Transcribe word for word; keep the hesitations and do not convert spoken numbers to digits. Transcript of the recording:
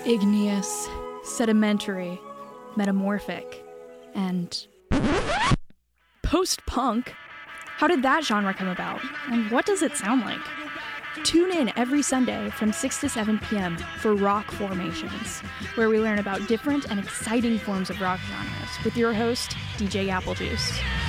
igneous, sedimentary, metamorphic, and post-punk. How did that genre come about? And what does it sound like? Tune in every Sunday from six to seven p.m. for Rock Formations, where we learn about different and exciting forms of rock genres with your host, D J Applejuice.